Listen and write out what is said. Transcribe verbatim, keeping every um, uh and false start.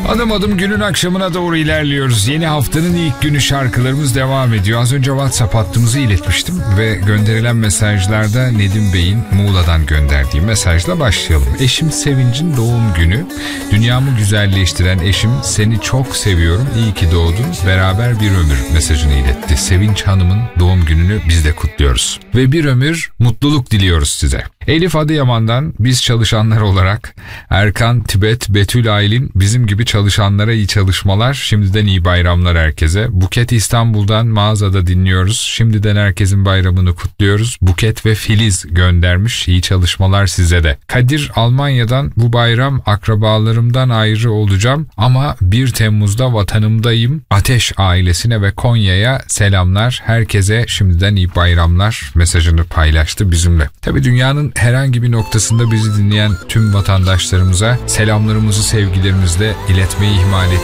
Adım adım günün akşamına doğru ilerliyoruz. Yeni haftanın ilk günü şarkılarımız devam ediyor. Az önce WhatsApp hattımızı iletmiştim ve gönderilen mesajlarda Nedim Bey'in Muğla'dan gönderdiği mesajla başlayalım. Eşim Sevinç'in doğum günü. Dünyamı güzelleştiren eşim, seni çok seviyorum, iyi ki doğdun, beraber bir ömür mesajını iletti. Sevinç Hanım'ın doğum gününü biz de kutluyoruz. Ve bir ömür mutluluk diliyoruz size. Elif Adıyaman'dan biz çalışanlar olarak Erkan, Tibet, Betül, Aylin, bizim gibi çalışanlara iyi çalışmalar, şimdiden iyi bayramlar herkese. Buket İstanbul'dan mağazada dinliyoruz. Şimdiden herkesin bayramını kutluyoruz. Buket ve Filiz göndermiş. İyi çalışmalar size de. Kadir Almanya'dan bu bayram akrabalarımdan ayrı olacağım ama bir Temmuz'da vatanımdayım. Ateş ailesine ve Konya'ya selamlar. Herkese şimdiden iyi bayramlar mesajını paylaştı bizimle. Tabii dünyanın herhangi bir noktasında bizi dinleyen tüm vatandaşlarımıza selamlarımızı sevgilerimizle iletmeyi ihmal etmeyin.